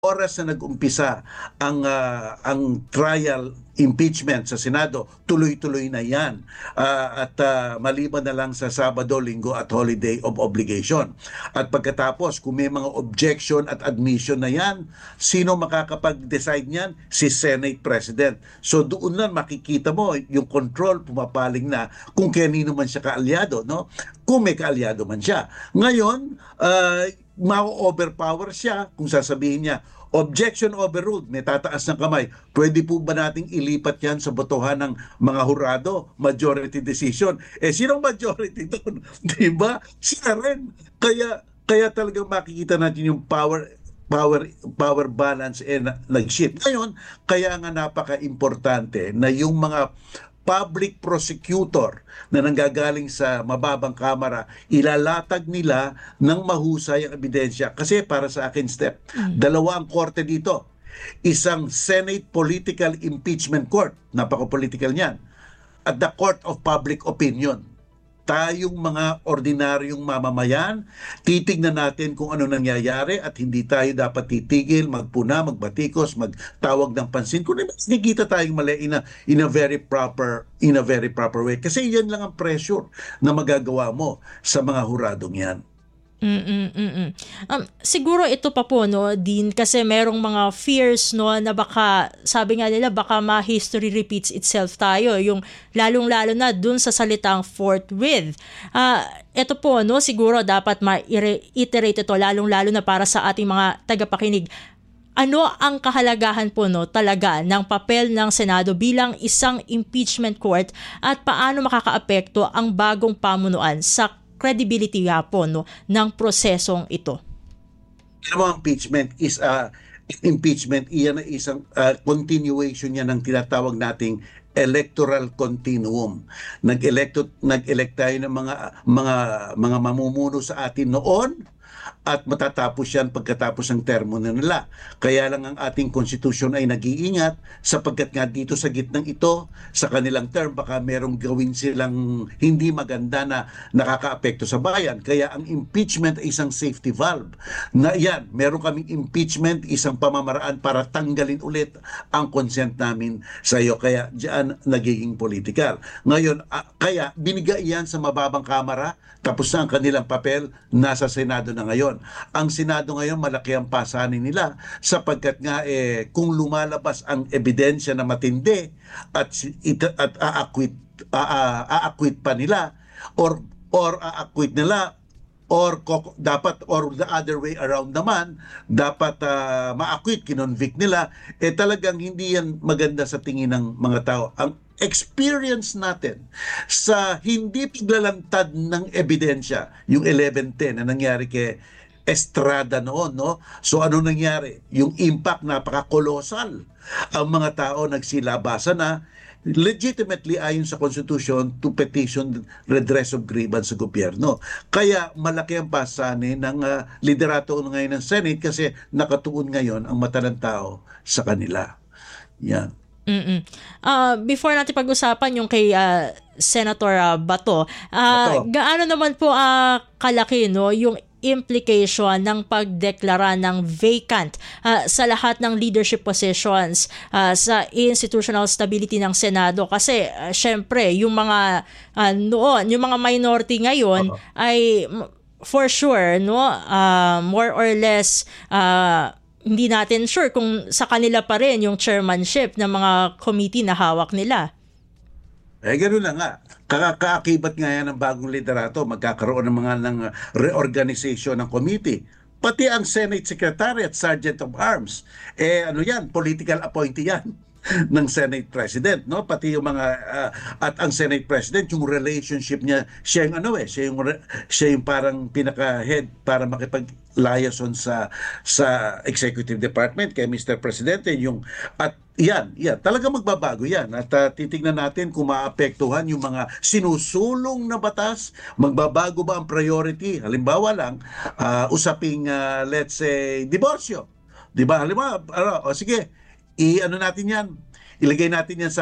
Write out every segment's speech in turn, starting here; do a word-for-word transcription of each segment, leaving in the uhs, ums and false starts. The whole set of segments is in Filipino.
oras na nag-umpisa ang ah, ang trial impeachment sa Senado, tuloy-tuloy na yan. Ah, at ah, maliban na lang sa Sabado, Linggo at holiday of obligation. At pagkatapos, kung may mga objection at admission na yan, sino makakapag-decide niyan? Si Senate President. So doon lang makikita mo yung control pumapaling na kung kanino man siya kaalyado, no? Kung may kaalyado man siya. Ngayon, uh, ma-overpower siya kung sasabihin niya, objection overruled, may tataas ng kamay. Pwede po ba nating ilipat yan sa botohan ng mga hurado? Majority decision. Eh, sinong majority doon? Di ba? Siya rin. Kaya, kaya talagang makikita natin yung power power power balance eh na, nag-shift. Ngayon, kaya nga napaka-importante na yung mga public prosecutor na nanggagaling sa mababang kamara, ilalatag nila ng mahusay ang ebidensya. Kasi para sa akin, Step, Mm. dalawa ang korte dito. Isang Senate Political Impeachment Court, napaka-political niyan, at the Court of Public Opinion. Tayong mga ordinaryong mamamayan, titignan natin kung ano nangyayari at hindi tayo dapat titigil, magpuna, magbatikos, magtawag ng pansin. Kung nakikita tayong mali in a, in a very proper in a very proper way. Kasi yan lang ang pressure na magagawa mo sa mga huradong yan. Mm, mm, mm. Um, siguro ito pa po, no, Dean, kasi merong mga fears, no, na baka, sabi nga nila, baka ma-history repeats itself tayo, yung lalong-lalo na dun sa salitang forthwith. Ah, ito po, no, siguro dapat ma-iterate ito, lalong-lalo na para sa ating mga tagapakinig. Ano ang kahalagahan po, no, talaga ng papel ng Senado bilang isang impeachment court at paano makakaapekto ang bagong pamunuan sa credibility nga po, no, ng prosesong ito? Alam mo, impeachment is a impeachment iyan ay isang uh, continuation niya ng tinatawag nating electoral continuum. Nag-elect nag-elect tayo ng mga mga mga mamumuno sa atin noon at matatapos yan pagkatapos ng termo na nila. Kaya lang ang ating konstitusyon ay nag-iingat sapagkat nga dito sa gitnang ito, sa kanilang term, baka merong gawin silang hindi maganda na nakakaapekto sa bayan. Kaya ang impeachment ay isang safety valve. Na yan, meron kaming impeachment, isang pamamaraan para tanggalin ulit ang consent namin sa iyo. Kaya diyan nagiging political. Ngayon, uh, kaya binigay yan sa mababang kamara, tapos na ang kanilang papel, nasa Senado na ngayon. Ang Senado ngayon, malaki ang pasanin nila sapagkat nga eh, kung lumalabas ang ebidensya na matindi at, at aakwit, aakwit pa nila or, or aakwit nila or dapat or the other way around naman, dapat uh, ma-acquit, kinonvict nila, eh talagang hindi yan maganda sa tingin ng mga tao. Ang experience natin sa hindi paglalantad ng ebidensya, yung eleven ten na nangyari kay Estrada noon, no? So ano nangyari? Yung impact napaka-kolosal. Ang mga tao nagsilabasan na legitimately ayon sa Constitution to petition redress of grievance sa gobyerno. Kaya malaki ang pasanin ng uh, liderato ngayon ng Senate kasi nakatuon ngayon ang mata ng tao sa kanila. Yan. Mm. Uh, before natin pag-usapan yung kay uh, Senator uh, Bato, uh, gaano naman po uh, kalaki, no, yung implication ng pagdeklara ng vacant uh, sa lahat ng leadership positions uh, sa institutional stability ng Senado? Kasi uh, syempre yung mga uh, noon, yung mga minority ngayon uh-huh. ay for sure, no, uh, more or less uh, hindi natin sure kung sa kanila pa rin yung chairmanship ng mga committee na hawak nila. Eh, gano'n na nga. Kakaakibat nga yan ng bagong liderato. Magkakaroon ng mga ng reorganization ng committee. Pati ang Senate Secretary at Sergeant of Arms. Eh, ano yan? Political appointee yan ng Senate President, no? Pati yung mga uh, at ang Senate President, yung relationship niya, siya yung ano eh, siya yung siya yung parang pinaka-head para makipag-liaison sa sa Executive Department kay Mister Presidente, yung at yan, yan, talaga magbabago yan at uh, titingnan natin kung maapektuhan yung mga sinusulong na batas, magbabago ba ang priority? Halimbawa lang, uh, usaping uh, let's say diborsyo. 'Di ba? Halimbawa, ano, o sige, i-ano natin yan, ilagay natin yan sa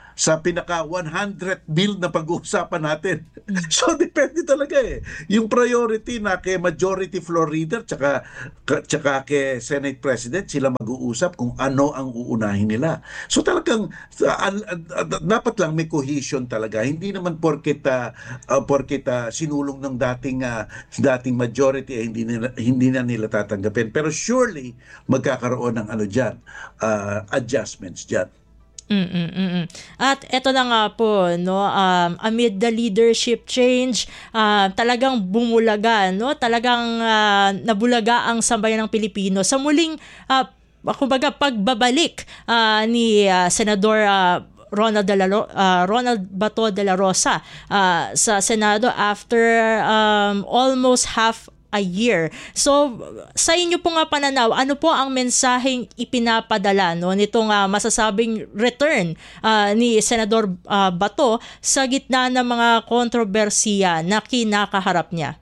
sa pinaka one hundredth bill na pag-uusapan natin. So depende talaga eh. Yung priority na kay majority floor leader tsaka, ka- tsaka kay Senate President, sila mag-uusap kung ano ang uunahin nila. So talagang uh, al- uh, dapat lang may cohesion talaga. Hindi naman porket uh, uh, porket uh, sinulong ng dating uh, dating majority eh, hindi nila, hindi na nila tatanggapin. Pero surely magkakaroon ng ano diyan, uh, adjustments diyan. Mm-mm-mm. At eto na nga po, no, um, amid the leadership change, ah, talagang bumulaga, no, talagang ah, nabulaga ang sambayan ng Pilipino sa muling, ah, kumbaga, pagbabalik ah, ni ah, Senador ah, Ronald de la Ro- ah, Ronald Bato de la Rosa ah, sa Senado after um, almost half a year. So, sa inyo po nga pananaw, ano po ang mensaheng ipinapadala no nitong ah, masasabing return ah, ni Senador ah, Bato sa gitna ng mga kontrobersiya na kinakaharap niya?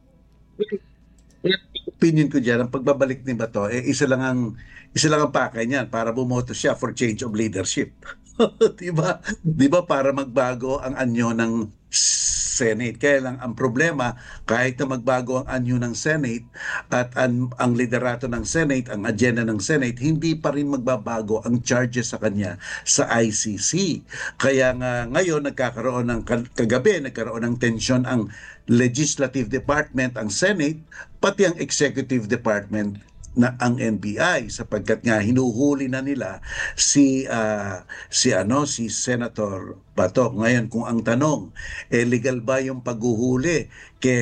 Opinion ko diyan, ang pagbabalik ni Bato, eh, isa lang ang isa lang ang pakay niyan para bumoto siya for change of leadership. 'Di ba? 'Di ba para magbago ang anyo ng Senate. Kaya lang ang problema, kahit na magbago ang anyo ng Senate at ang, ang liderato ng Senate, ang agenda ng Senate, hindi pa rin magbabago ang charges sa kanya sa I C C. Kaya nga ngayon nagkakaroon ng kagabi, nagkaroon ng tensyon ang Legislative Department, ang Senate, pati ang Executive Department na ang N B I sapagkat nga hinuhuli na nila si uh, si ano si Senator Bato. Ngayon kung ang tanong, eh, legal ba yung paghuhuli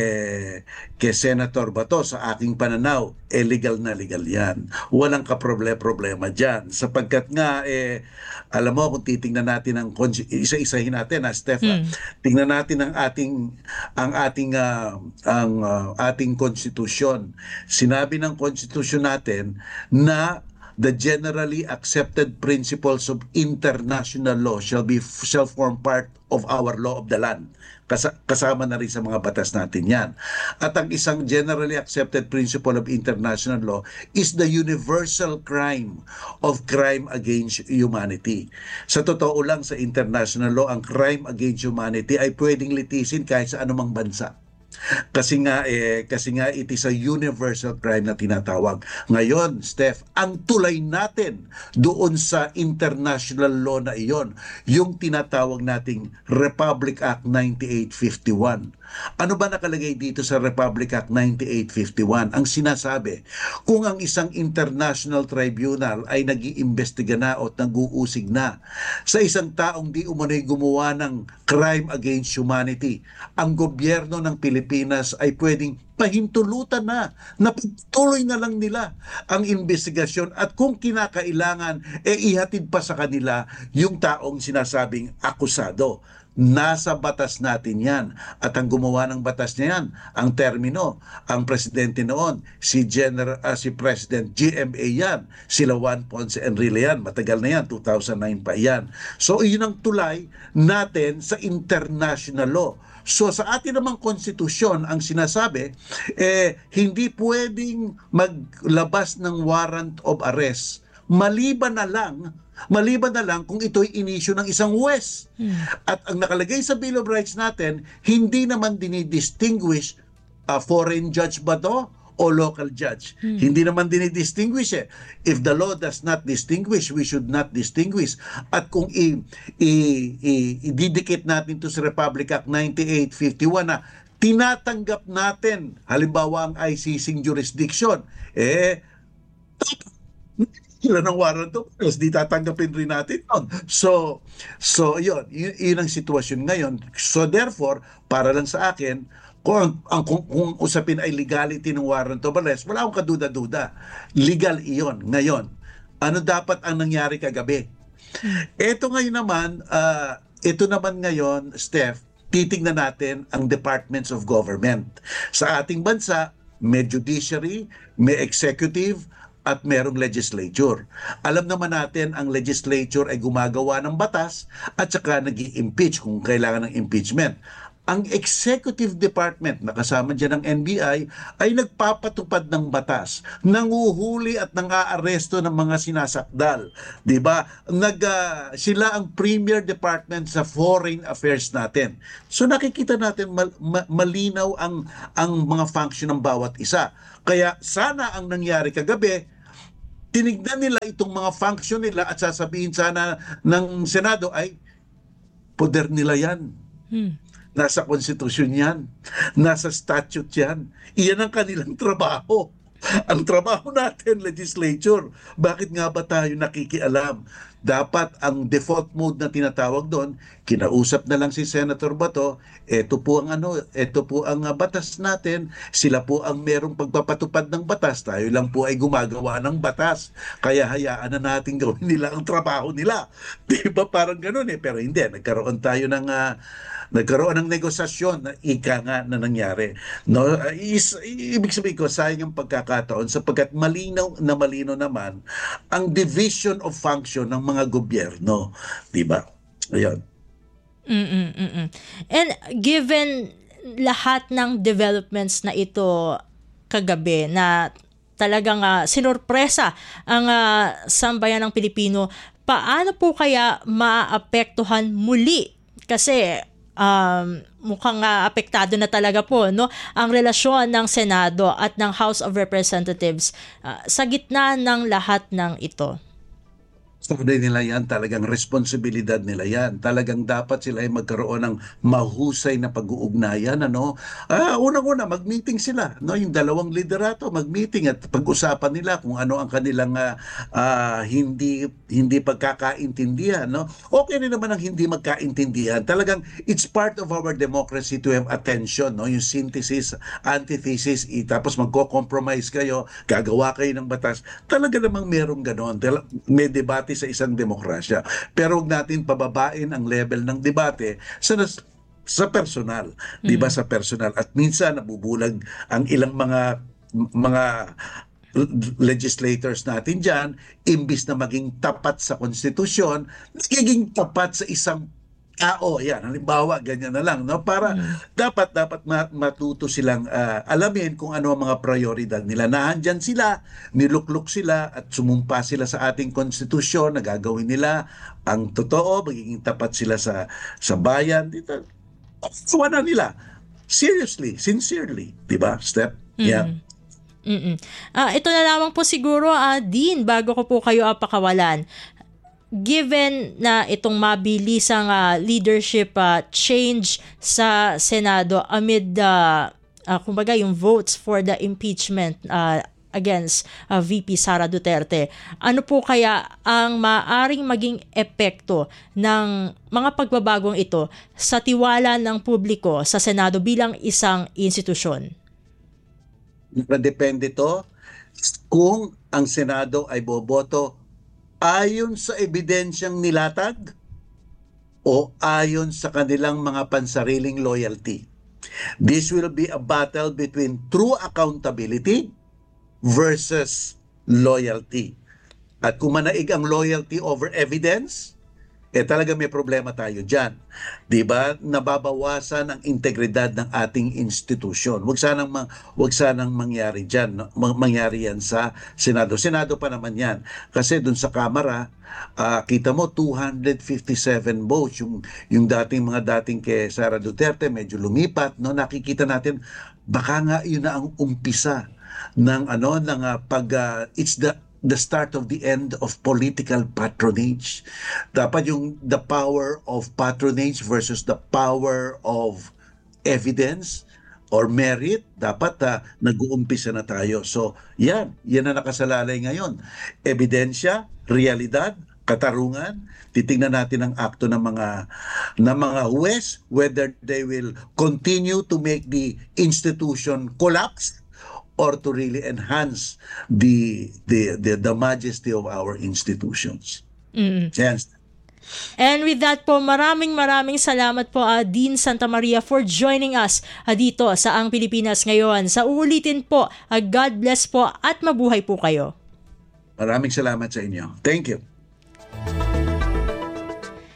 kay kay Senator Bato, sa aking pananaw, eh, legal na legal yan. Walang kaproblema-problema diyan sapagkat nga eh alam mo kung titingnan natin ang isa-isahin natin na Steph, Mm. tingnan natin ang ating ang ating uh, ang uh, ating konstitusyon. Sinabi ng konstitusyon natin na the generally accepted principles of international law shall be shall form part of our law of the land. Kas- kasama na rin sa mga batas natin yan. At ang isang generally accepted principle of international law is the universal crime of crime against humanity. Sa totoo lang, sa international law, ang crime against humanity ay pwedeng litisin kahit sa anumang bansa. Kasi nga eh kasi nga it is a universal crime na tinatawag. Ngayon, Steph, ang tulay natin doon sa international law na iyon, yung tinatawag nating Republic Act ninety-eight fifty-one. Ano ba nakalagay dito sa Republic Act ninety-eight fifty-one? Ang sinasabi, kung ang isang international tribunal ay nag-iimbestiga na o nag-uusig na sa isang taong di umano'y gumawa ng crime against humanity, ang gobyerno ng Pilipinas ay pwedeng pahintulutan na, napatuloy na lang nila ang investigasyon at kung kinakailangan, e ihatid pa sa kanila yung taong sinasabing akusado. Nasa batas natin yan. At ang gumawa ng batas na yan, ang termino, ang presidente noon, si General, uh, si President G M A yan, sila Juan Ponce Enrile yan, matagal na yan, two thousand nine pa yan. So yun ang tulay natin sa international law. So sa atin namang konstitusyon, ang sinasabi, eh, hindi pwedeng maglabas ng warrant of arrest maliban na lang maliban na lang kung ito'y inisyu ng isang huwes. Hmm. At ang nakalagay sa Bill of Rights natin, hindi naman dinidistinguish uh, foreign judge ba to o local judge. Hmm. Hindi naman dinidistinguish eh. If the law does not distinguish, we should not distinguish. At kung i- i- i- ididikit natin to sa Republic Act ninety-eight fifty-one na tinatanggap natin, halimbawa ang I C C jurisdiction, eh, sila ng warrant to, kasi di tatanggapin rin natin yun. So, so yun, yun, yun ang sitwasyon ngayon. So therefore, para lang sa akin, kung, ang, kung, kung usapin ay legality ng warrant of arrest, wala akong kaduda-duda. Legal iyon. Ngayon, ano dapat ang nangyari kagabi? Ito ngayon naman, uh, ito naman ngayon, Steph, titingnan natin ang departments of government. Sa ating bansa, may judiciary, may executive, at merong legislature. Alam naman natin ang legislature ay gumagawa ng batas at saka nag-i-impeach kung kailangan ng impeachment. ang executive department na kasama dyan ng N B I ay nagpapatupad ng batas, nanguhuli at nang-aaresto ng mga sinasakdal. 'Di ba? Nag uh, sila ang premier department sa foreign affairs natin. So nakikita natin mal, ma, malinaw ang ang mga function ng bawat isa. Kaya sana ang nangyari kagabi, tinignan nila itong mga function nila at sasabihin sana ng Senado ay poder nila yan. Hmm. Nasa konstitusyon yan. Nasa statute yan. Iyan ang kanilang trabaho. Ang trabaho natin, legislature, bakit nga ba tayo nakikialam? Dapat ang default mode na tinatawag doon, kinausap na lang si Senator Bato, eto po ang ano, eto po ang uh, batas natin, sila po ang merong pagpapatupad ng batas, tayo lang po ay gumagawa ng batas. Kaya hayaan na natin gawin nila ang trabaho nila. Di ba parang ganoon eh, pero hindi, nagkaroon tayo ng uh, nagkaroon ng negosasyon na ika nga na nangyari. No, uh, is, ibig sabihin ko, sayang ang pagkakataon sapagkat malinaw na malinaw naman ang division of function ng mga gobyerno. Diba? Ayun. Mm-mm-mm. And given lahat ng developments na ito kagabi na talagang uh, sinurpresa ang uh, sambayan ng Pilipino, paano po kaya maapektuhan muli? Kasi Um, mukhang uh, apektado na talaga po no ang relasyon ng Senado at ng House of Representatives uh, sa gitna ng lahat ng ito. Sabi nila yan, talagang responsibilidad nila yan. Talagang dapat sila ay magkaroon ng mahusay na pag-uugnayan. Ano? Ah, unang-una, mag-meeting sila. No? Yung dalawang liderato, mag-meeting at pag-usapan nila kung ano ang kanilang uh, uh, hindi hindi pagkakaintindihan. No? Okay rin naman ang hindi magkaintindihan. Talagang it's part of our democracy to have attention. No? Yung synthesis, antithesis, i, tapos magko-compromise kayo, gagawa kayo ng batas. Talaga namang merong ganon. May debate sa isang demokrasya. Pero huwag natin pababain ang level ng debate sa sa personal, mm-hmm. 'di ba, sa personal. At minsan nabubulag ang ilang mga mga legislators natin diyan, imbis na maging tapat sa konstitusyon, nagiging tapat sa isang tao. Yan, halimbawa, ganyan na lang, no? Para mm. dapat dapat matuto silang uh, alamin kung ano ang mga prioridad nila. Naandyan sila, nilukluk sila at sumumpa sila sa ating konstitusyon na gagawin nila ang totoo, magiging tapat sila sa sa bayan. Dito, sawa na nila. Seriously, sincerely, 'di ba? Step. Yeah. Mm. Uh, ito na lamang po siguro, uh, Dean, bago ko po kayo apakawalan. Given na itong mabilisang uh, leadership uh, change sa Senado amid uh, uh, kumbaga yung votes for the impeachment uh, against uh, V P Sara Duterte, ano po kaya ang maaring maging epekto ng mga pagbabagong ito sa tiwala ng publiko sa Senado bilang isang institusyon? Depende to kung ang Senado ay boboto ayon sa ebidensyang nilatag o ayon sa kanilang mga pansariling loyalty. This will be a battle between true accountability versus loyalty. At kung manaig ang loyalty over evidence, eh talaga may problema tayo dyan. Diba? Nababawasan ang integridad ng ating institusyon. Huwag sanang, ma- huwag sanang mangyari dyan. No? Mangyari yan sa Senado. Senado pa naman yan. Kasi dun sa Kamara, uh, kita mo two hundred fifty-seven votes. Yung, yung dating mga dating kay Sara Duterte, medyo lumipat. No? Nakikita natin, baka nga yun na ang umpisa ng ano ng uh, pag uh, it's the the start of the end of political patronage. Dapat yung the power of patronage versus the power of evidence or merit, dapat uh, nag-uumpisa na tayo. So, yan. Yan na nakasalalay ngayon. Ebidensya, realidad, katarungan. Titingnan natin ang akto ng mga ng mga huwes, whether they will continue to make the institution collapse or to really enhance the the the, the majesty of our institutions. Mm. Yes. And with that po, maraming maraming salamat po, uh, Dean Santamaria, for joining us uh, dito sa Ang Pilipinas Ngayon. Sa uulitin po, uh, God bless po at mabuhay po kayo. Maraming salamat sa inyo. Thank you.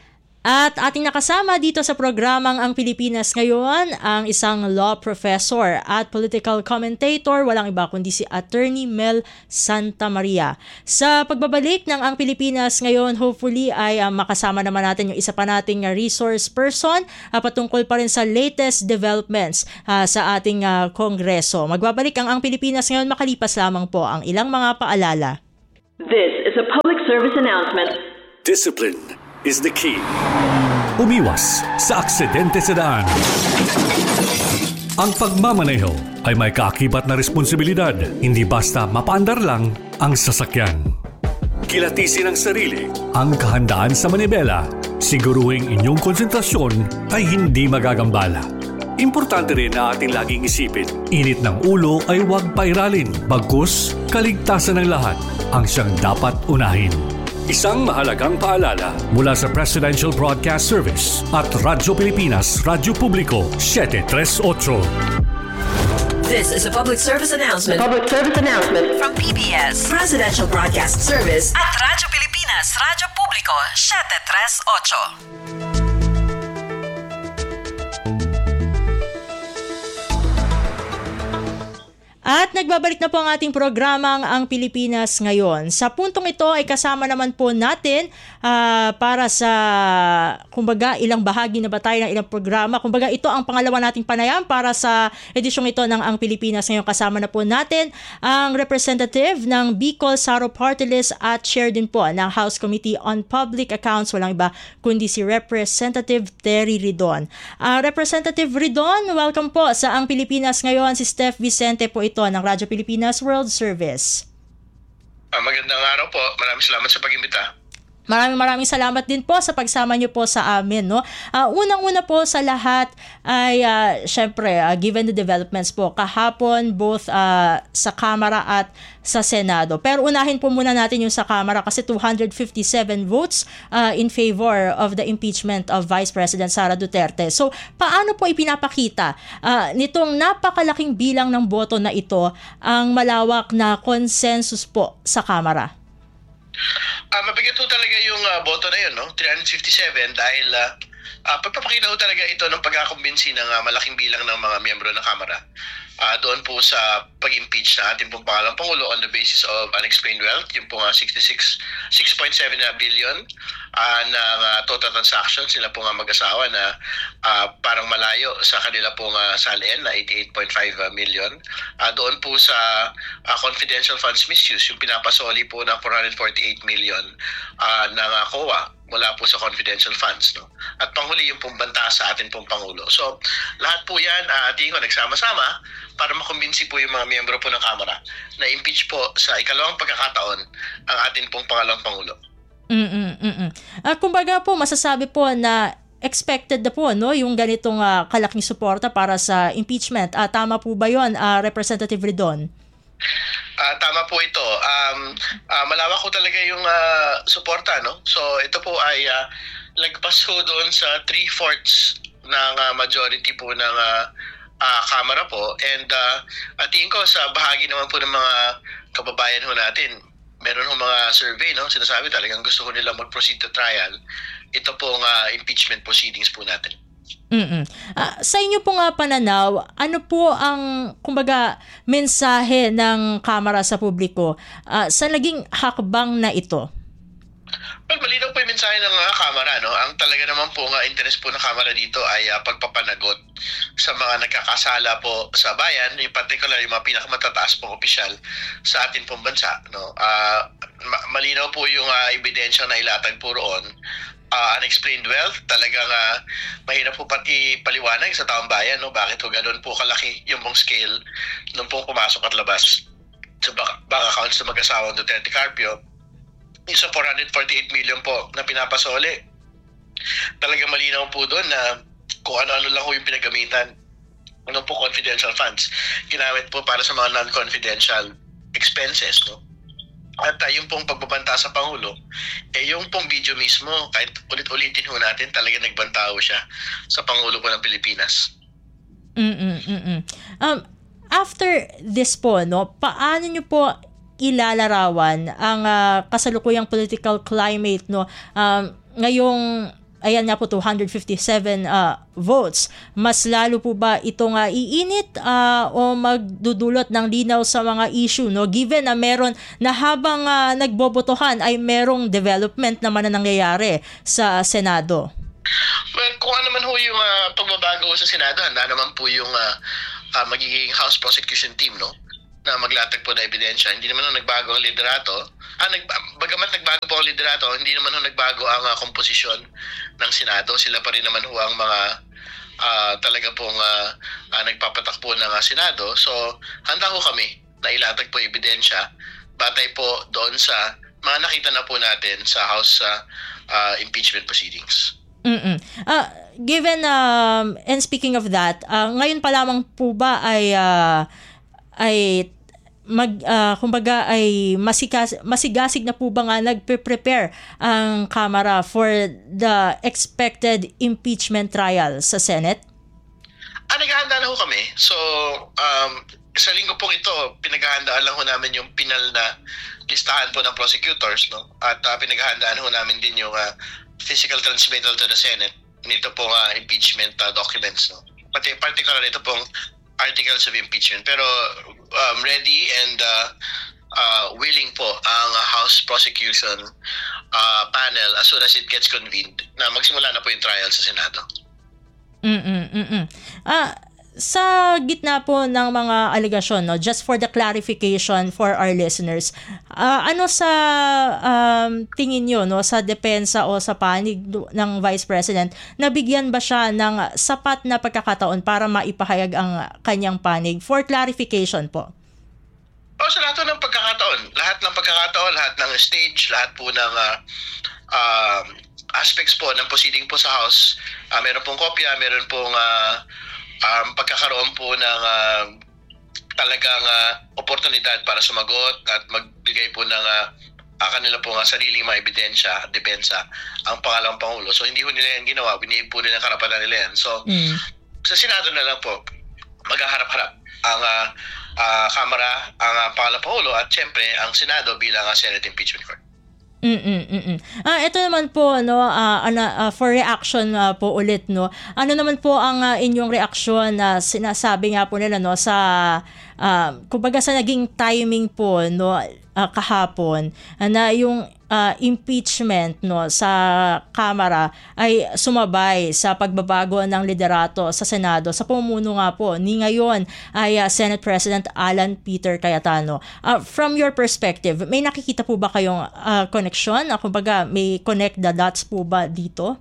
At ating nakasama dito sa programang Ang Pilipinas Ngayon, ang isang law professor at political commentator, walang iba kundi si Attorney Mel Santamaria. Sa pagbabalik ng Ang Pilipinas Ngayon, hopefully ay uh, makasama naman natin yung isa pa nating uh, resource person uh, patungkol pa rin sa latest developments uh, sa ating uh, Kongreso. Magbabalik ang Ang Pilipinas Ngayon, makalipas lamang po ang ilang mga paalala. This is a public service announcement. Discipline is the key. Umiwas sa aksidente sa daan. Ang pagmamaneho ay may kaakibat na responsibilidad, hindi basta mapaandar lang ang sasakyan. Kilatisin ang sarili, ang kahandaan sa manibela, siguruhing inyong konsentrasyon ay hindi magagambala. Importante rin na ating laging isipin, init ng ulo ay huwag pairalin, bagkus kaligtasan ng lahat ang siyang dapat unahin. Isang mahalagang paalala mula sa Presidential Broadcast Service at Radyo Pilipinas, Radyo Publiko, seven thirty-eight. This is a public service announcement. Public service announcement From P B S, Presidential Broadcast Service at Radyo Pilipinas, Radyo Publiko, seven thirty-eight. At nagbabalik na po ang ating programang Ang Pilipinas Ngayon. Sa puntong ito ay kasama naman po natin uh, para sa, kumbaga, ilang bahagi na ba tayo ng ilang programa. Kumbaga, ito ang pangalawa nating panayam para sa edisyong ito ng Ang Pilipinas Ngayon. Kasama na po natin ang representative ng Bicol Saro Party List at chair din po ng House Committee on Public Accounts. Walang iba kundi si Representative Terry Ridon. Uh, Representative Ridon, welcome po sa Ang Pilipinas Ngayon. Si Steph Vicente po ito ng Radyo Pilipinas World Service. Uh, magandang araw po. Maraming salamat sa pag-imbita. Maraming maraming salamat din po sa pagsama niyo po sa amin, no. Uh, unang-una po sa lahat ay uh, syempre uh, given the developments po kahapon both uh, sa Kamara at sa Senado. Pero unahin po muna natin yung sa Kamara kasi two hundred fifty-seven votes uh, in favor of the impeachment of Vice President Sara Duterte. So, paano po ipinapakita uh, nitong napakalaking bilang ng boto na ito ang malawak na consensus po sa Kamara? Uh, mabigat po talaga yung uh, boto na yun, no? three hundred fifty-seven dahil uh, uh, pagpapakita po talaga ito ng pagkakakumbinsi ng uh, malaking bilang ng mga miyembro ng Kamara. Uh, doon po sa pag-impeach na ating pong pangalawang Pangulo on the basis of unexplained wealth, yung pong uh, sixty-six point seven billion uh, ng uh, total transactions, sila po nga mag-asawa na uh, parang malayo sa kanila pong uh, salin na eighty-eight point five million. Uh, doon po sa uh, confidential funds misuse, yung pinapasoli po ng four hundred forty-eight million uh, ng uh, C O A mula po sa confidential funds, no? At panghuli yung pong banta sa atin pong Pangulo. So, lahat po yan, uh, tingin ko, nagsama-sama para makumbinsi po yung mga miyembro po ng Kamara na impeach po sa ikalawang pagkakataon ang atin pong pangalawang Pangulo. Mm-mm-mm. Uh, kumbaga po, masasabi po na expected na po, no, yung ganitong uh, kalaking suporta para sa impeachment. Uh, tama po ba yun, uh, Representative Ridon? Uh, tama po ito. Um, uh, malawak ko talaga yung uh, suporta, no? So ito po ay uh, lagpas po doon sa three-fourths ng uh, majority po ng uh, uh, Kamara po. And uh, at tingin ko sa bahagi naman po ng mga kababayan ho natin, meron ho mga survey, no? Sinasabi talagang gusto ko nila mag-proceed to trial. Ito pong uh, impeachment proceedings po natin. Mm-mm. Uh, sa inyo pong uh, pananaw, ano po ang, kumbaga, mensahe ng Kamara sa publiko uh, sa naging hakbang na ito? Well, malinaw po yung mensahe ng uh, Kamara, no? Ang talaga naman po nga interest po ng Kamara dito ay uh, pagpapanagot sa mga nagkakasala po sa bayan, in particular yung mga pinakamatatas pong opisyal sa atin pong bansa, no? Uh, ma- malinaw po yung uh, ebidensya na ilatag po roon. Uh, unexplained wealth, talagang uh, mahirap po pati paliwanag sa taong bayan, no? Bakit po ganoon po kalaki yung pong scale nung pong pumasok at labas sa bank, bank accounts ng mag-asawang Duterte Carpio. Isa four hundred forty-eight million po na pinapasoli. Talagang malinaw po doon na kung ano-ano lang po yung pinagamitan ng po confidential funds. Ginamit po para sa mga non-confidential expenses, no? At uh, yung pong pagbabanta sa Pangulo, eh yung pong video mismo, kahit ulit-ulitin ho natin, talaga nagbanta ho siya sa Pangulo po ng Pilipinas. Mm-mm-mm. Um, after this po, no, paano nyo po ilalarawan ang uh, kasalukuyang political climate, no, um, ngayong ayan nga po two hundred fifty-seven uh, votes, mas lalo po ba itong uh, iinit uh, o magdudulot ng linaw sa mga issue, no? Given na meron na habang uh, nagbobotohan ay merong development naman na nangyayari sa Senado. Well, kung ano man ho yung uh, pagbabago sa Senado, handa naman po yung uh, uh, magiging House Prosecution Team, no? Na maglatag po na ebidensya. Hindi naman ho nagbago ang liderato. Ah, nag, bagamat nagbago po ang liderato, hindi naman ho nagbago ang uh, komposisyon ng Senado. Sila pa rin naman ho ang mga uh, talaga pong uh, uh, nagpapatakbo ng uh, Senado. So, handa ho kami na ilatag po ebidensya batay po doon sa mga nakita na po natin sa House uh, uh, impeachment proceedings. Mm-mm. Uh, given, um, and speaking of that, uh, ngayon pa lamang po ba ay uh, ay mag uh, kumbaga ay masigas, masigasig na po ba nga nagpe-prepare ang Kamara for the expected impeachment trial sa Senate? Ah, naghahanda na ho kami. So, um, sa linggo pong ito, pinaghahandaan lang ho namin yung pinal na listahan po ng prosecutors, no? At uh, pinaghahandaan ho namin din yung uh, physical transmittal to the Senate nito pong uh, impeachment uh, documents, no? Pati particular ito pong articles of impeachment. Pero um, ready and uh, uh, willing po ang uh, House Prosecution uh, panel as soon as it gets convened na magsimula na po yung trial sa Senado. Mm-mm-mm. Ah, sa gitna po ng mga alegasyon, no, just for the clarification for our listeners, uh, ano sa um, tingin nyo, no, sa depensa o sa panig ng Vice President, nabigyan ba siya ng sapat na pagkakataon para maipahayag ang kanyang panig? For clarification po. O, sa lahat ng pagkakataon, lahat ng pagkakataon, lahat ng stage, lahat po ng uh, uh, aspects po ng proceeding po sa House, uh, meron pong kopya, meron pong uh, um, pagkakaroon po ng uh, talagang uh, oportunidad para sumagot at magbigay po ng uh, uh, kanila po nga sariling mga ebidensya at depensa ang pangalawang Pangulo. So hindi po nila yan ginawa, binigay po nila ang karapatan nila yan. So mm. sa Senado na lang po, maghaharap-harap ang uh, uh, Kamara, ang uh, pangalawang Pangulo at syempre ang Senado bilang uh, Senate Impeachment Court. Mm-mm-mm. Ah, ito naman po, no, uh, uh, for reaction uh, po ulit, no. Ano naman po ang uh, inyong reaksyon na uh, sinasabi nga po nila, no, sa uh, kumbaga sa naging timing po, no, uh, kahapon, uh, na yung uh, impeachment, no, sa Kamara ay sumabay sa pagbabago ng liderato sa Senado sa pamumuno nga po ni ngayon ay uh, Senate President Alan Peter Cayetano. Uh, from your perspective, may nakikita po ba kayong uh, connection? Uh, kumbaga, may connect the dots po ba dito?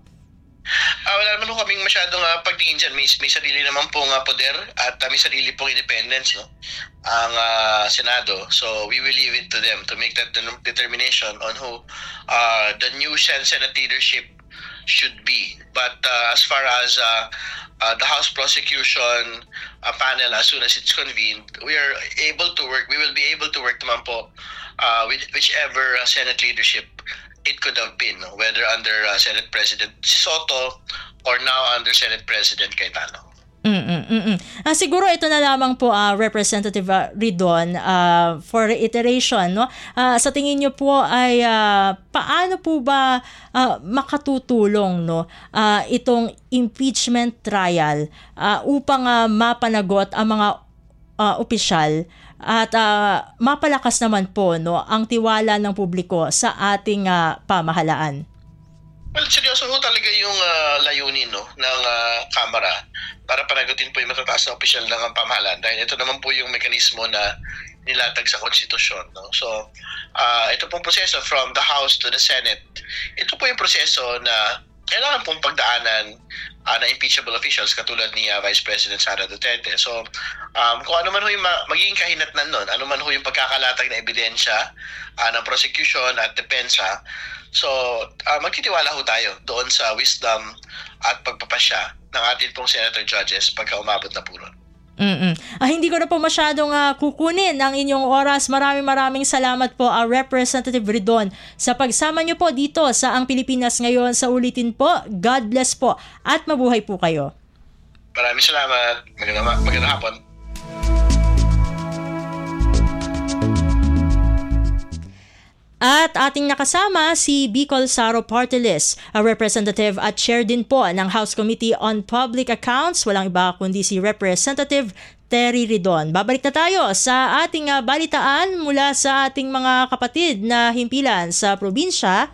Uh, wala naman po kaming masyadong uh, pagtingin dyan. May, may sarili naman pong uh, poder at uh, may sarili pong independence, no? Ang uh, Senado. So we will leave it to them to make that determination on who uh, the new Senate leadership should be. But uh, as far as uh, uh, the House Prosecution uh, panel, as soon as it's convened, we are able to work. We will be able to work naman po uh, with whichever uh, Senate leadership it could have been, no? Whether under uh, Senate President Soto or now under Senate President Cayetano. Mm-mm-mm. Ah, siguro ito na lamang po, uh, Representative uh, Ridon, uh, for reiteration, no? Uh, sa tingin niyo po ay uh, paano po ba uh, makatutulong, no, uh, itong impeachment trial uh, upang uh, mapanagot ang mga uh, opisyal at uh, mapalakas naman po, no, ang tiwala ng publiko sa ating uh, pamahalaan? Well, seryoso ho talaga yung uh, layunin, no, ng uh, Kamara para panagutin po yung matataas na opisyal ng pamahalaan. Dahil ito naman po yung mekanismo na nilatag sa konstitusyon, no? So, uh, ito pong proseso from the House to the Senate, ito po yung proseso na kailangan pong pagdaanan uh, na impeachable officials katulad ni uh, Vice President Sara Duterte. So, um, kung ano man ho yung ma- magiging kahinatnan nun, ano man ho yung pagkakalatag na ebidensya uh, ng prosecution at depensa, so uh, magtitiwala ho tayo doon sa wisdom at pagpapasya ng ating pong senator judges pagka umabot na po nun. Mm-mm. Ah, hindi ko na po masyadong uh, kukunin ang inyong oras. Maraming maraming salamat po, uh, Representative Ridon, sa pagsama niyo po dito sa Ang Pilipinas Ngayon. Sa ulitin po, God bless po at mabuhay po kayo. Maraming salamat. Magandang, magandang hapon. At ating nakasama si Bicol Saro Party List, a representative at chair din po ng House Committee on Public Accounts. Walang iba kundi si Representative Terry Ridon. Babalik na tayo sa ating uh, balitaan mula sa ating mga kapatid na himpilan sa probinsya.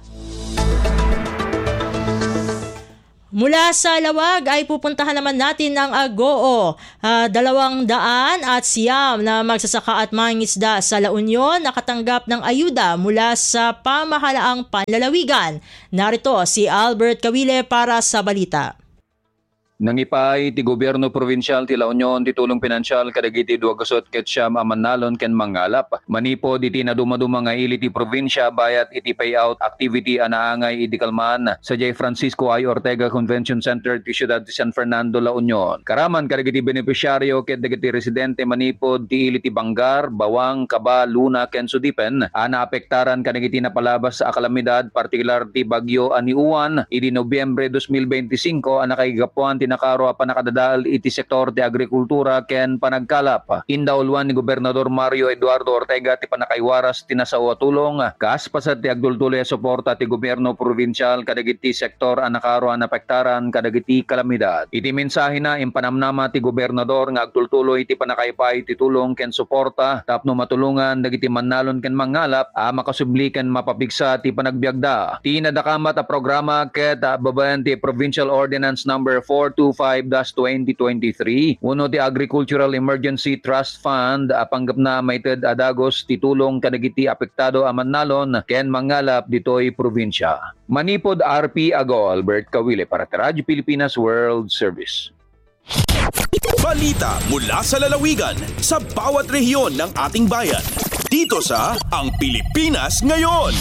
Mula sa Lawag ay pupuntahan naman natin ang Agoo. Uh, dalawang daan at siyam na magsasaka at mangingisda sa La Union nakatanggap ng ayuda mula sa pamahalaang panlalawigan. Narito si Albert Kawile para sa balita. Nangipay ti gobyerno provincial ti La Union ti tulong pinansyal kadagiti duagasot ket siyam a mannalon ken mangalap. Manipo diti na dumaduma nga ili ti probinsya bayat iti payout activity anaangay idi kalman sa J. Francisco I. Ortega Convention Center ti siyudad ti San Fernando, La Union. Karaman kadagiti beneficiaryo ket dagiti residente manipod ti ili ti Bangar, Bawang, Kaba, Luna ken Sudipen ana apektaran kadagiti napalabas sa kalamidad partikular ti bagyo aniuan idi Nobyembre twenty twenty-five ana kay gapuan ti nakaro pa nakadadal iti sektor ti agrikultura ken panagkalap. Indaulwan ni Gobernador Mario Eduardo Ortega ti panakaiwaras ti nasawa tulong kas pasat ti agdultuloy a suporta ti gobyerno provincial kadagiti sektor a nakaro a napektaran kadagiti kalamidad. Iti mensahe na impanamnama ti gobernador nga agdultuloy ti panakaipay ti tulong ken suporta tapno matulungan dagiti mannalon ken mangalap a makasubli ken mapapigsa ti panagbiagda. Ti nadakamat a programa ket babayan ti Provincial Ordinance number four twenty-five dash twenty twenty-three. Uno ti Agricultural Emergency Trust Fund apanggap na maited adagos titulong kadagiti apektado a mannalon ken mangalap ditoy probinsya. Manipod R P Ago, Albert Kawile para sa Radyo Pilipinas World Service. Balita mula sa lalawigan sa bawat rehiyon ng ating bayan. Dito sa Ang Pilipinas Ngayon.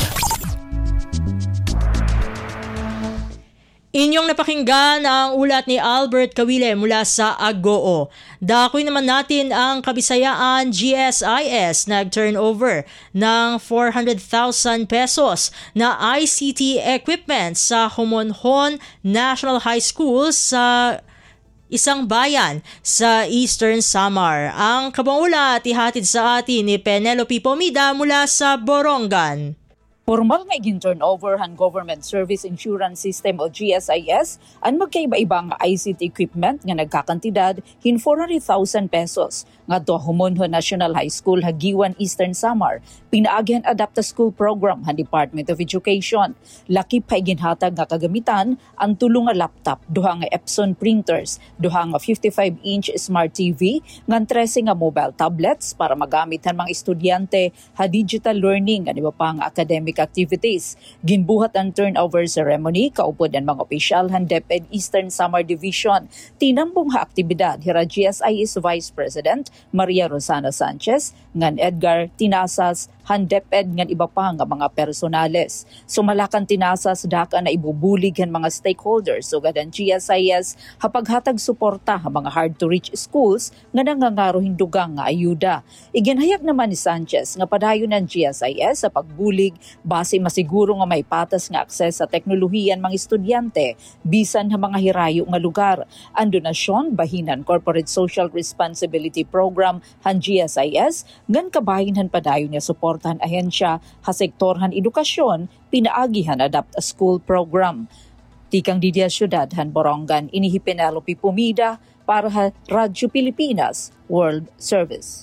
Inyong napakinggan ang ulat ni Albert Kawile mula sa Agoo. Dakoy naman natin ang Kabisayaan G S I S nag-turnover ng four hundred thousand pesos na I C T equipment sa Homonhon National High School sa isang bayan sa Eastern Samar. Ang kabangulat ihatid sa atin ni Penelope Pomida mula sa Borongan. Formal nga iging turnover han Government Service Insurance System o G S I S ang magkaiba-ibang I C T equipment nga nagkakantidad hin four hundred thousand pesos nga to Homonhon National High School Hagiwan Eastern Samar pinaagihan Adapta School Program han Department of Education. Lakip pa iginhatag nga kagamitan ang tulong nga laptop, duha nga Epson printers, duha nga fifty-five inch smart T V, ngan thirteen nga mobile tablets para magamit han mga estudyante ha digital learning nga iba pa nga academic activities. Ginbuhat ang turnover ceremony kaupod ang mga opisyal han DepEd Eastern Samar Division. Tinambong ha aktibidad hira G S I S Vice President Maria Rosana Sanchez ngan Edgar Tinasas han DepEd ngan iba pa nga mga personales. Sumalakan Tinasas daka na ibubulig han mga stakeholders sugad ang G S I S hapaghatag suporta ha mga hard to reach schools nga nangangaro hindugang nga ayuda. Iginhayag naman ni Sanchez nga padayon ng G S I S sa pagbulig base masiguro nga may patas nga akses sa teknolohiyan mga estudyante bisan ha mga hirayo nga lugar. Ang donasyon bahinan Corporate Social Responsibility Program han G S I S ngan kabahin han padayon nga suportahan ahensya ha sektorhan edukasyon pinaagihan Adapt a School Program. Tikang Didia Syudad han Borongan inihi Penelope Pomida para ha Radyo Pilipinas World Service.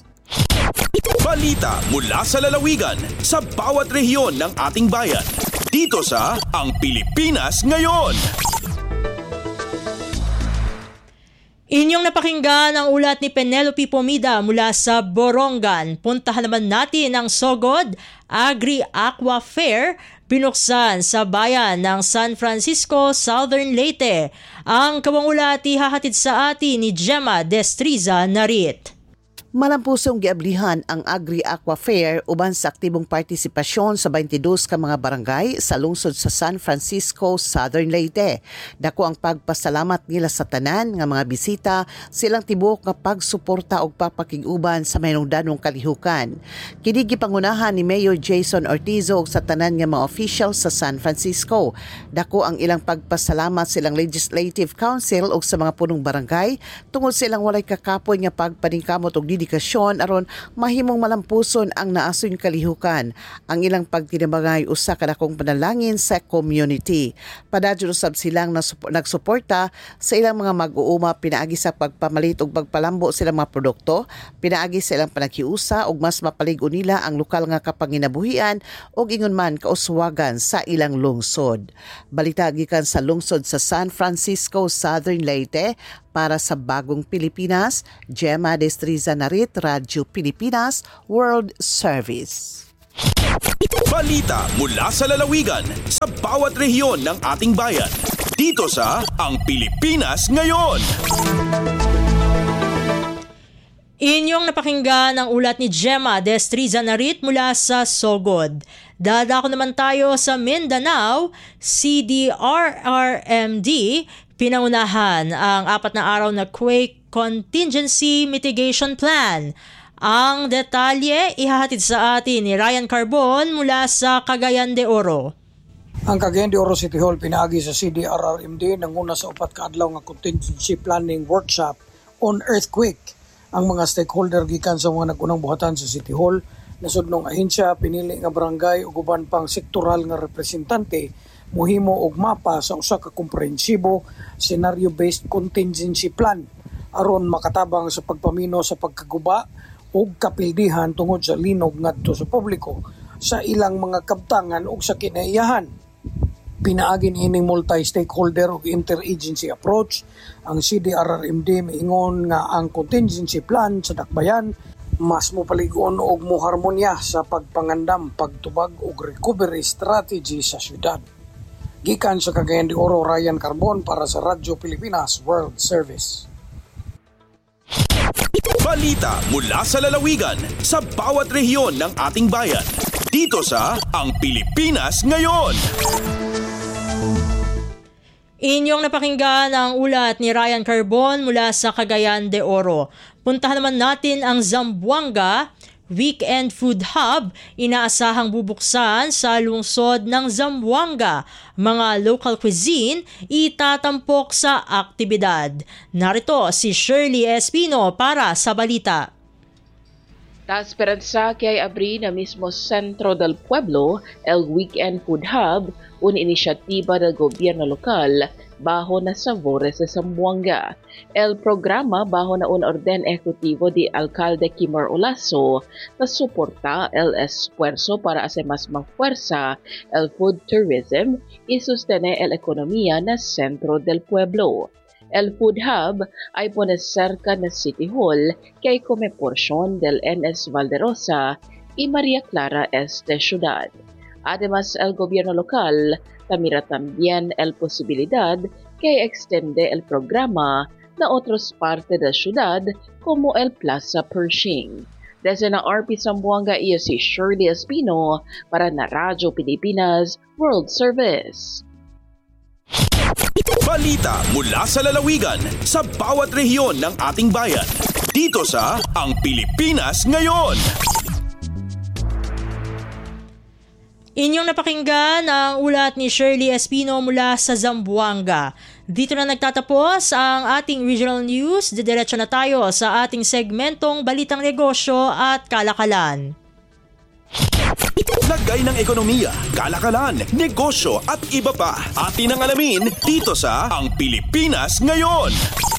Balita mula sa lalawigan sa bawat rehiyon ng ating bayan. Dito sa Ang Pilipinas Ngayon. Inyong napakinggan ang ulat ni Penelope Pomida mula sa Borongan. Puntahan naman natin ang Sogod Agri-Aqua Fair binuksan sa bayan ng San Francisco, Southern Leyte. Ang kabangulat ihahatid sa atin ni Gemma Destriza Narit. Malampusong giablihan ang Agri-Aqua Fair uban sa aktibong partisipasyon sa twenty-two ka mga barangay sa lungsod sa San Francisco, Southern Leyte. Dako ang pagpasalamat nila sa tanan nga mga bisita silang tibuok nga pagsuporta og papakig-uban sa mahinungdanong kalihukan. Kini gipangunahan ni Mayor Jason Ortizo og sa tanan nga mga official sa San Francisco. Dako ang ilang pagpasalamat silang Legislative Council og sa mga punong barangay tungod silang walay kakapoy nga pagpaningkamot og dedikasyon aron mahimong malampuson ang naasoy kalihukan. Ang ilang pagtinabangay usa ka dakong panalangin sa community. Padadyon usab silang nagsuporta sa ilang mga mag-uuma pinaagi sa pagpamalit ug pagpalambo silang mga produkto, pinaagi sa ilang panakiusa ug mas mapaligo nila ang lokal nga kapanginabuhian ug ingon man kauswagan sa ilang lungsod. Balita gikan sa lungsod sa San Francisco, Southern Leyte. Para sa Bagong Pilipinas, Gemma Destriza Narit, Radyo Pilipinas, World Service. Balita mula sa lalawigan sa bawat rehiyon ng ating bayan. Dito sa Ang Pilipinas Ngayon. Inyong napakinggan ang ulat ni Gemma Destriza Narit mula sa Sogod. Dadako naman tayo sa Mindanao, C D R R M D, pinangunahan ang apat na araw na Quake Contingency Mitigation Plan. Ang detalye ihahatid sa atin ni Ryan Carbon mula sa Cagayan de Oro. Ang Cagayan de Oro City Hall pinaagi sa C D R R M D nanguna sa upat ka adlaw nga contingency planning workshop on earthquake. Ang mga stakeholder gikan sa mga nagunang buhatan sa City Hall, nasudnong ahensya, pinili nga barangay ug uban pang sektoral nga representante mohimo og mapa sa usa ka komprehensibo scenario-based contingency plan aron makatabang sa pagpamino sa pagkaguba ug kapildihan tungod sa linog ngadto sa publiko sa ilang mga kabtangan ug sa kinaiyahan. Pinaagi niining multi-stakeholder ug interagency approach, ang C D R R M D miingon nga ang contingency plan sa dakbayan mas mopaligon og moharmonya sa pagpangandam, pagtubag ug recovery strategy sa syudad. Gikan sa Cagayan de Oro, Ryan Carbon para sa Radyo Pilipinas World Service. Balita mula sa lalawigan sa bawat rehiyon ng ating bayan. Dito sa Ang Pilipinas Ngayon. Inyong napakinggan ang ulat ni Ryan Carbon mula sa Cagayan de Oro. Puntahan naman natin ang Zamboanga Weekend Food Hub. Inaasahang bubuksan sa lungsod ng Zamboanga. Mga local cuisine itatampok sa aktibidad. Narito si Shirley Espino para sa balita. La Esperanza kay abri na mismo Centro del Pueblo el Weekend Food Hub, una inisyatiba del gobyerno lokal bajo na sabores sa Zamboanga. El programa bajo na un orden ejecutivo di Alcalde Kimor Olaso na suporta el esfuerzo para hacer mas mafuerza el food tourism y sostener el ekonomiya na Centro del Pueblo. El Food Hub ay pones cerca na City Hall kay come porción del N S Valderosa y Maria Clara Este Ciudad. Además, el gobierno local tamira también el posibilidad que extende el programa na otros partes de la ciudad como el Plaza Pershing. Desde na R P Zamboanga, iyo si Shirley Espino para na Radyo Pilipinas World Service. Balita mula sa lalawigan sa bawat rehiyon ng ating bayan. Dito sa Ang Pilipinas Ngayon. Inyong napakinggan ang ulat ni Shirley Espino mula sa Zamboanga. Dito na nagtatapos ang ating regional news. Didiretso na tayo sa ating segmentong Balitang Negosyo at Kalakalan. Lagay ng ekonomiya, kalakalan, negosyo at iba pa. Atin ang alamin dito sa Ang Pilipinas Ngayon.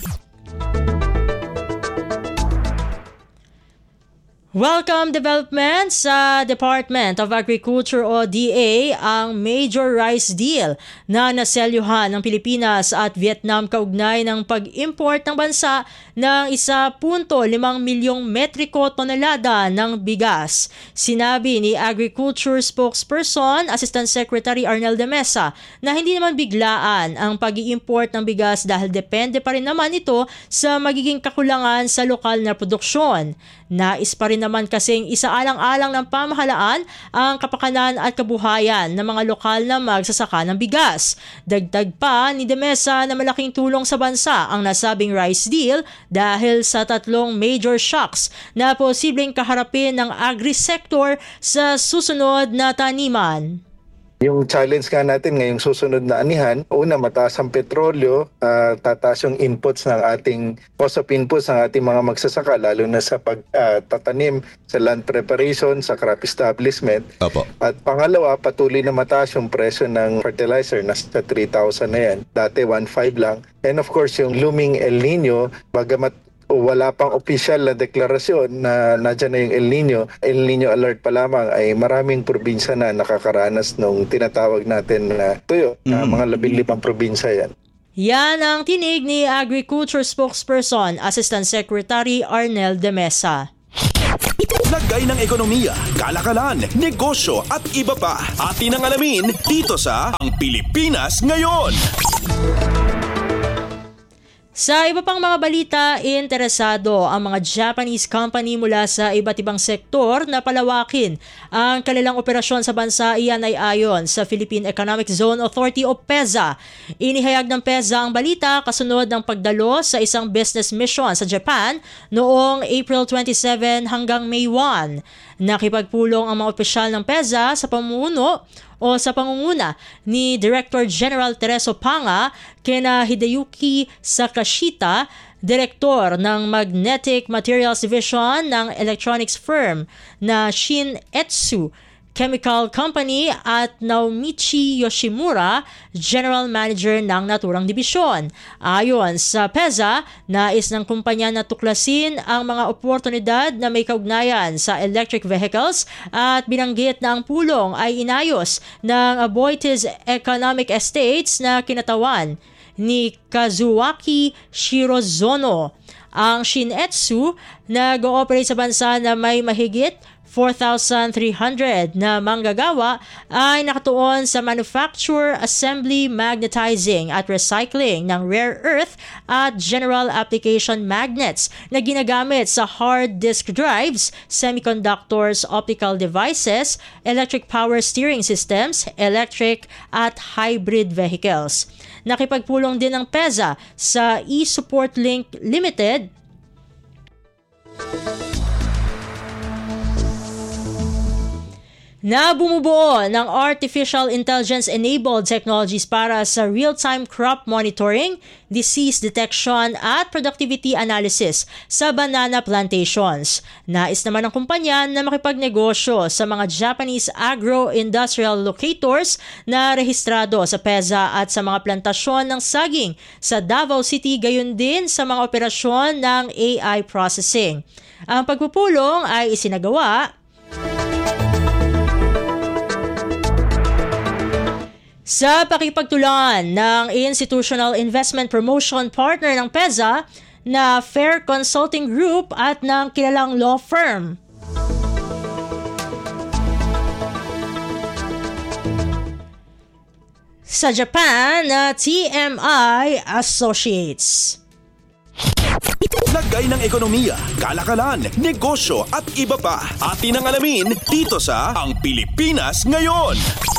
Welcome development sa Department of Agriculture o D A ang major rice deal na naselyuhan ng Pilipinas at Vietnam kaugnay ng pag-import ng bansa ng one point five milyong metriko tonelada ng bigas. Sinabi ni Agriculture Spokesperson Assistant Secretary Arnel de Mesa na hindi naman biglaan ang pag-i-import ng bigas dahil depende pa rin naman ito sa magiging kakulangan sa lokal na produksyon. Nais pa rin naman kasing isaalang-alang ng pamahalaan ang kapakanan at kabuhayan ng mga lokal na magsasaka ng bigas. Dagdag pa ni De Mesa na malaking tulong sa bansa ang nasabing rice deal dahil sa tatlong major shocks na posibleng kaharapin ng agri-sector sa susunod na taniman. Yung challenge nga natin ngayong susunod na anihan, una mataas ang petrolyo, uh, tataas yung inputs ng ating, cost of inputs ng ating mga magsasaka, lalo na sa pagtatanim, uh, sa land preparation, sa crop establishment. Opo. At pangalawa, patuloy na mataas yung presyo ng fertilizer, nasa three thousand na yan. Dati one point five lang. And of course, yung looming El Nino, bagamat wala pang opisyal na deklarasyon na nadyan na yung El Nino, El Nino alert pa lamang, ay maraming probinsya na nakakaranas nung tinatawag natin na tuyo. Mm. Uh, mga labing limang probinsya yan. Yan ang tinig ni Agriculture Spokesperson, Assistant Secretary Arnel de Mesa. Lagay ng ekonomiya, kalakalan, negosyo at iba pa. Atin ang alamin dito sa Ang Pilipinas Ngayon. Sa iba pang mga balita, interesado ang mga Japanese company mula sa iba't ibang sektor na palawakin ang kanilang operasyon sa bansa. Iyan ay ayon sa Philippine Economic Zone Authority o PEZA. Inihayag ng PEZA ang balita kasunod ng pagdalo sa isang business mission sa Japan noong April twenty-seven hanggang May first. Nakipagpulong ang mga opisyal ng PEZA sa pamumuno o sa pangunguna ni Director General Tereso Panga kina Hideyuki Sakashita, Direktor ng Magnetic Materials Division ng electronics firm na Shin-Etsu Chemical Company, at Naomichi Yoshimura, General Manager ng naturang dibisyon. Ayon sa PEZA, nais ng kumpanya na tuklasin ang mga oportunidad na may kaugnayan sa electric vehicles at binanggit na ang pulong ay inayos ng Aboitiz Economic Estates na kinatawan ni Kazuaki Shirozono. Ang Shin-Etsu nag-ooperate sa bansa na may mahigit four thousand three hundred na manggagawa ay nakatuon sa manufacture, assembly, magnetizing at recycling ng rare earth at general application magnets na ginagamit sa hard disk drives, semiconductors, optical devices, electric power steering systems, electric at hybrid vehicles. Nakipagpulong din ng PEZA sa eSupport Link Limited na bumubuo ng artificial intelligence-enabled technologies para sa real-time crop monitoring, disease detection at productivity analysis sa banana plantations. Nais naman ng kumpanya na makipagnegosyo sa mga Japanese agro-industrial locators na rehistrado sa PEZA at sa mga plantasyon ng saging sa Davao City, gayon din sa mga operasyon ng A I processing. Ang pagpupulong ay isinagawa sa pakipagtulungan ng Institutional Investment Promotion Partner ng PEZA na Fair Consulting Group at ng kilalang law firm. Sa Japan na T M I Associates. Lagay ng ekonomiya, kalakalan, negosyo at iba pa. Atin ang alamin dito sa Ang Pilipinas Ngayon.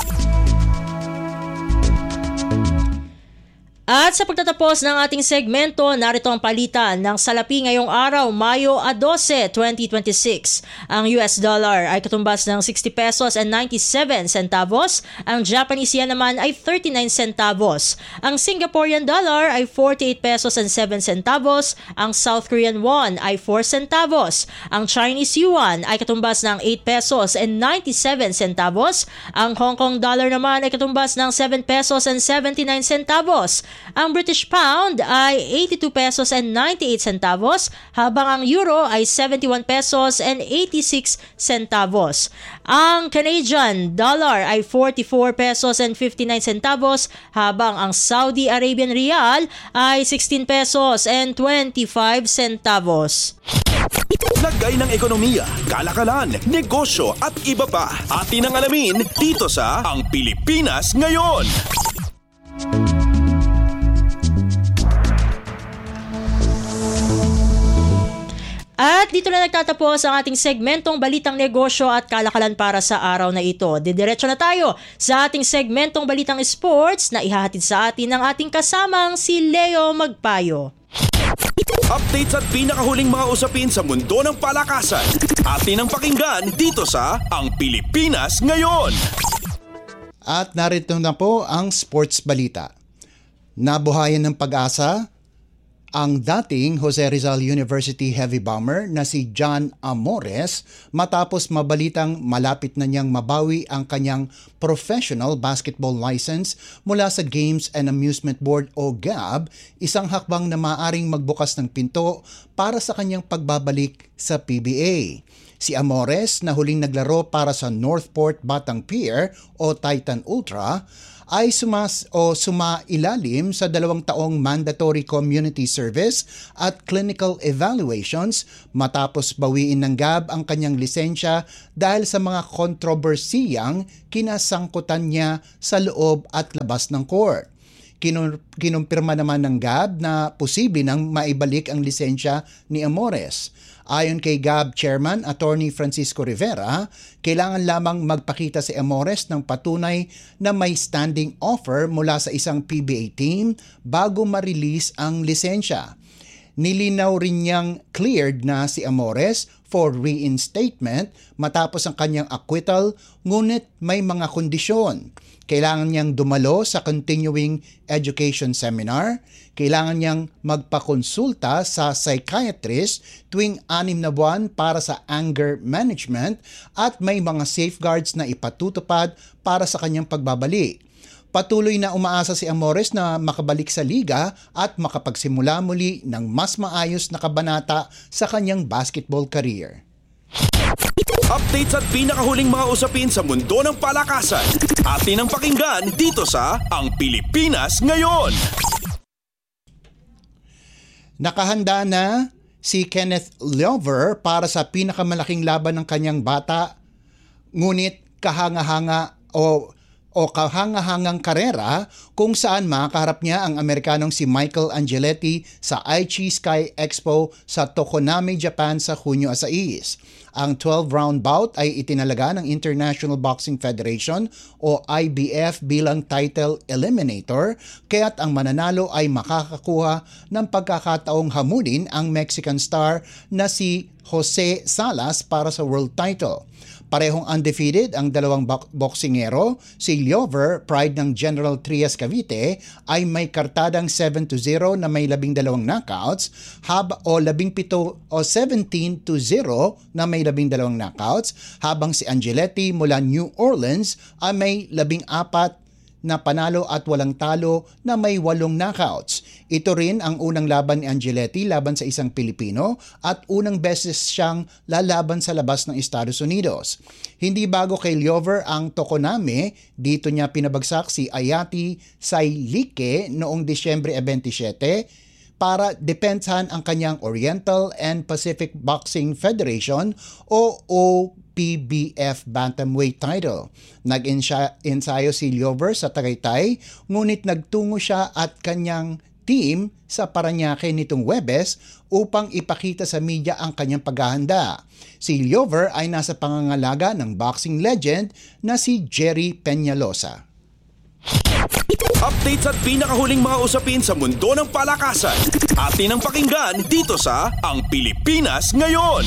At sa pagtatapos ng ating segmento, narito ang palitan ng salapi ngayong araw, Mayo twelve, twenty twenty-six. Ang U S dollar ay katumbas ng sixty pesos and ninety-seven centavos. Ang Japanese yen naman ay thirty-nine centavos. Ang Singaporean dollar ay forty-eight pesos and seven centavos. Ang South Korean won ay four centavos. Ang Chinese yuan ay katumbas ng eight pesos and ninety-seven centavos. Ang Hong Kong dollar naman ay katumbas ng seven pesos and seventy-nine centavos. Ang British pound ay eighty-two pesos and ninety-eight centavos, habang ang euro ay seventy-one pesos and eighty-six centavos. Ang Canadian dollar ay forty-four pesos and fifty-nine centavos, habang ang Saudi Arabian rial ay sixteen pesos and twenty-five centavos. Lagay ng ekonomiya, kalakalan, negosyo at iba pa. Atin ang alamin dito sa Ang Pilipinas Ngayon. At dito na nagtatapos ang ating segmentong Balitang Negosyo at Kalakalan para sa araw na ito. Didiretso na tayo sa ating segmentong Balitang Sports na ihahatid sa atin ng ating kasamang si Leo Magpayo. Updates at pinakahuling mga usapin sa mundo ng palakasan. Atin ang pakinggan dito sa Ang Pilipinas Ngayon. At narito na po ang sports balita. Nabuhayan ng pag-asa ang dating Jose Rizal University heavy bomber na si John Amores matapos mabalitang malapit na niyang mabawi ang kanyang professional basketball license mula sa Games and Amusement Board o G A B, isang hakbang na maaaring magbukas ng pinto para sa kanyang pagbabalik sa P B A. Si Amores na huling naglaro para sa Northport Batang Pier o Titan Ultra ay sumas o sumailalim sa dalawang taong mandatory community service at clinical evaluations matapos bawiin ng G A B ang kanyang lisensya dahil sa mga kontrobersiyang kinasangkutan niya sa loob at labas ng court. Kinum- kinumpirma naman ng G A B na posible nang maibalik ang lisensya ni Amores. Ayon kay G A B Chairman Attorney Francisco Rivera, kailangan lamang magpakita si Amores ng patunay na may standing offer mula sa isang P B A team bago ma-release ang lisensya. Nilinaw rin niyang cleared na si Amores for reinstatement matapos ang kanyang acquittal, ngunit may mga kondisyon. Kailangan niyang dumalo sa continuing education seminar, kailangan niyang magpakonsulta sa psychiatrist tuwing anim na buwan para sa anger management at may mga safeguards na ipatutupad para sa kanyang pagbabalik. Patuloy na umaasa si Amores na makabalik sa liga at makapagsimula muli ng mas maayos na kabanata sa kanyang basketball career. Updates at pinakahuling mga usapin sa mundo ng palakasan. Atin ang pakinggan dito sa Ang Pilipinas Ngayon. Nakahanda na si Kenneth Lover para sa pinakamalaking laban ng kanyang bata, ngunit kahanga-hanga o o kahangahangang karera kung saan makaharap niya ang Amerikanong si Michael Angeletti sa Aichi Sky Expo sa Tokonami, Japan sa Hunyo sais. Ang twelve-round bout ay itinalaga ng International Boxing Federation o I B F bilang title eliminator, kaya't ang mananalo ay makakakuha ng pagkakataong hamunin ang Mexican star na si Jose Salas para sa world title. Parehong undefeated ang dalawang boksingero. Si Lover, pride ng General Trias Cavite, ay may kartadang seven to zero na may labing dalawang knockouts, hab o labing pito o seventeen to zero na may labing dalawang knockouts, habang si Angeletti mula New Orleans ay may labing apat na panalo at walang talo na may walong knockouts. Ito rin ang unang laban ni Angeletti laban sa isang Pilipino at unang beses siyang lalaban sa labas ng Estados Unidos. Hindi bago kay Lover ang Tokonami, dito niya pinabagsak si Ayati Sailike noong Disyembre twenty-seven para depensahan ang kanyang Oriental and Pacific Boxing Federation o O P B F Bantamweight title. Nag-ensayo si Lover sa Tagaytay, ngunit nagtungo siya at kanyang team sa Parañaque nitong Huwebes upang ipakita sa media ang kanyang paghahanda. Si Lover ay nasa pangangalaga ng boxing legend na si Jerry Peñalosa. Updates at pinakahuling mga usapin sa mundo ng palakasan. Atin ang pakinggan dito sa Ang Pilipinas Ngayon.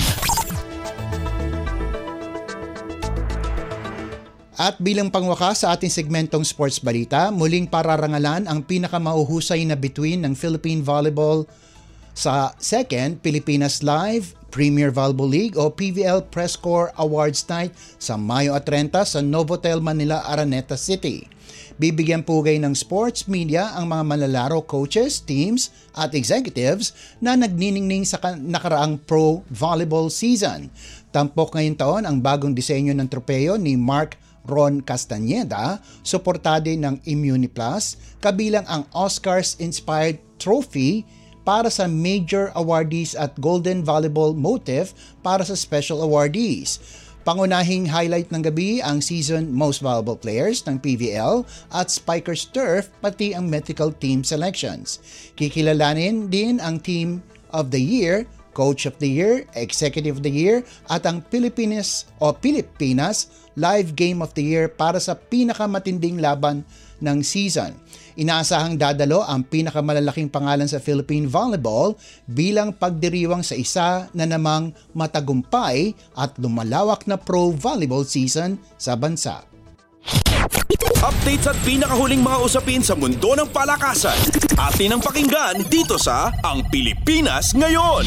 At bilang pangwakas sa ating segmentong sports balita, muling pararangalan ang pinakamauhusay na bituin ng Philippine Volleyball sa second Pilipinas Live Premier Volleyball League o P V L Press Corps Awards Night sa Mayo thirty sa Novotel Manila, Araneta City. Bibigyan pugay ng sports media ang mga manlalaro, coaches, teams at executives na nagniningning sa nakaraang pro volleyball season. Tampok ngayong taon ang bagong disenyo ng tropeyo ni Mark Ron Castañeda, suportado ng Immuniplus, kabilang ang Oscars-inspired trophy para sa major awardees at Golden Volleyball motif para sa special awardees. Pangunahing highlight ng gabi ang season most valuable players ng P V L at Spikers Turf, pati ang medical team selections. Kikilalanin din ang Team of the Year, Coach of the Year, Executive of the Year at ang Pilipinas o Pilipinas Live Game of the Year para sa pinakamatinding laban ng season. Inaasahang dadalo ang pinakamalalaking pangalan sa Philippine Volleyball bilang pagdiriwang sa isa na namang matagumpay at lumalawak na pro volleyball season sa bansa. Updates at pinakahuling mga usapin sa mundo ng palakasan. Atin ang pakinggan dito sa Ang Pilipinas Ngayon.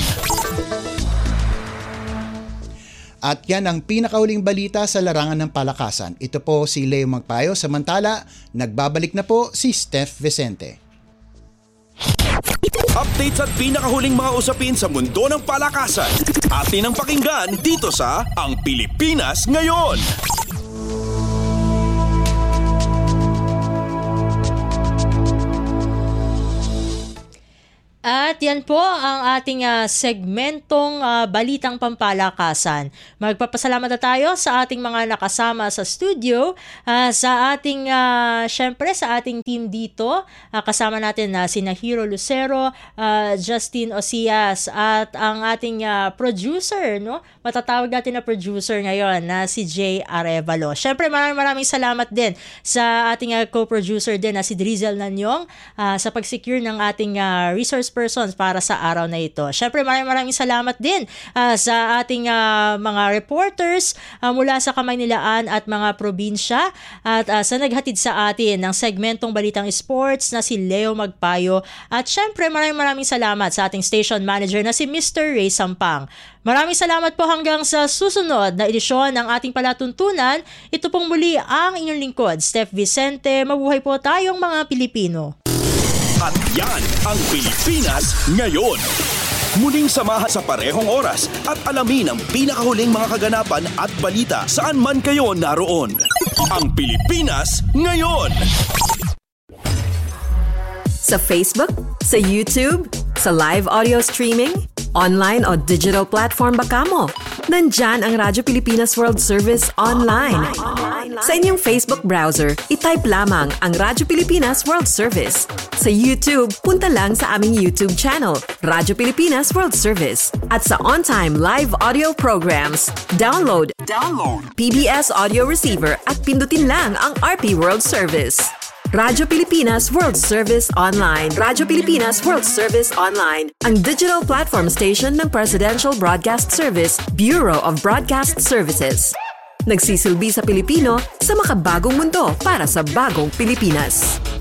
At yan ang pinakahuling balita sa larangan ng palakasan. Ito po si Leo Magpayo. Samantala, nagbabalik na po si Steph Vicente. Updates at pinakahuling mga usapin sa mundo ng palakasan. Atin ang pakinggan dito sa Ang Pilipinas Ngayon. At yan po ang ating uh, segmentong uh, Balitang Pampalakasan. Magpapasalamat na tayo sa ating mga nakasama sa studio, uh, sa ating, uh, syempre sa ating team dito. Uh, kasama natin na uh, sina Hero Lucero, uh, Justin Osias, at ang ating uh, producer, no? Matatawag natin na producer ngayon na si Jay Arevalo. Syempre maraming maraming salamat din sa ating uh, co-producer din na si Drizel Nanyong uh, sa pag-secure ng ating uh, resource persons para sa araw na ito. Syempre maraming maraming salamat din uh, sa ating uh, mga reporters uh, mula sa Kamaynilaan at mga probinsya at uh, sa naghatid sa atin ng segmentong Balitang Sports na si Leo Magpayo at syempre maraming maraming salamat sa ating station manager na si Mister Ray Sampang. Maraming salamat po hanggang sa susunod na edisyon ng ating palatuntunan. Ito pong muli ang inyong lingkod, Steph Vicente. Mabuhay po tayong mga Pilipino. At yan ang Pilipinas Ngayon. Muling samahan sa parehong oras at alamin ang pinakahuling mga kaganapan at balita saan man kayo naroon. Ang Pilipinas Ngayon. Sa Facebook, sa YouTube, sa live audio streaming, online o digital platform ba kamo? Nandyan ang Radyo Pilipinas World Service online. Sa inyong Facebook browser, itype lamang ang Radyo Pilipinas World Service. Sa YouTube, punta lang sa aming YouTube channel, Radyo Pilipinas World Service. At sa on-time live audio programs, download, download P B S Audio Receiver at pindutin lang ang R P World Service. Radyo Pilipinas World Service Online. Radyo Pilipinas World Service Online, ang digital platform station ng Presidential Broadcast Service, Bureau of Broadcast Services. Nagsisilbi sa Pilipino sa makabagong mundo para sa bagong Pilipinas.